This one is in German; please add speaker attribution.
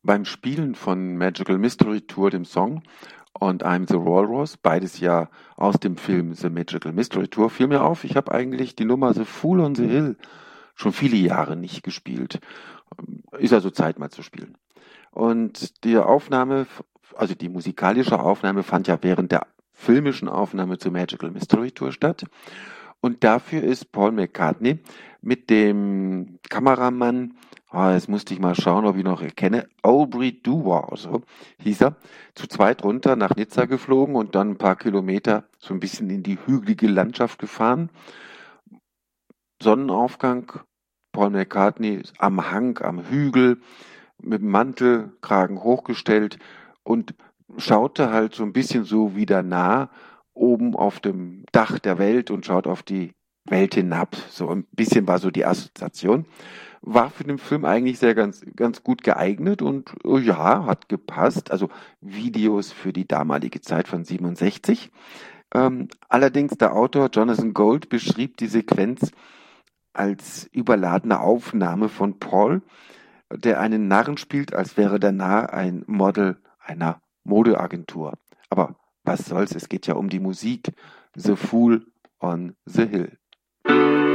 Speaker 1: Beim Spielen von Magical Mystery Tour, dem Song, und I'm the Walrus, beides ja aus dem Film The Magical Mystery Tour, fiel mir auf, ich habe eigentlich die Nummer The Fool on the Hill schon viele Jahre nicht gespielt. Ist also Zeit mal zu spielen. Und die Aufnahme, also die musikalische Aufnahme fand ja während der filmischen Aufnahme zur Magical Mystery Tour statt. Und dafür ist Paul McCartney mit dem Kameramann, jetzt musste ich mal schauen, ob ich noch erkenne, Aubrey Dewar, so hieß er, zu zweit runter nach Nizza geflogen und dann ein paar Kilometer so ein bisschen in die hügelige Landschaft gefahren. Sonnenaufgang, Paul McCartney am Hang, am Hügel, mit dem Mantelkragen hochgestellt und schaute halt so ein bisschen so wieder nah oben auf dem Dach der Welt und schaut auf die Welt hinab. So ein bisschen war so die Assoziation. War für den Film eigentlich ganz gut geeignet und ja, hat gepasst. Also Videos für die damalige Zeit von 67. Allerdings der Autor Jonathan Gold beschrieb die Sequenz als überladene Aufnahme von Paul, der einen Narren spielt, als wäre der Narr ein Model einer Modeagentur. Aber was soll's, es geht ja um die Musik. The Fool on the Hill.